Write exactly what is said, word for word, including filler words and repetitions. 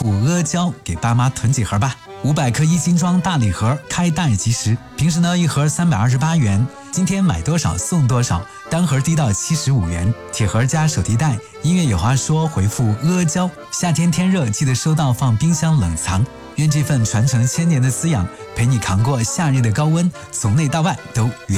富阿胶，给爸妈囤几盒吧。五百克一斤装大礼盒，开袋即食。平时呢，一盒三百二十八元，今天买多少送多少，单盒低到七十五元。铁盒加手提袋。音乐有话说，回复阿胶。夏天天热，记得收到放冰箱冷藏。愿这份传承千年的滋养，陪你扛过夏日的高温，从内到外都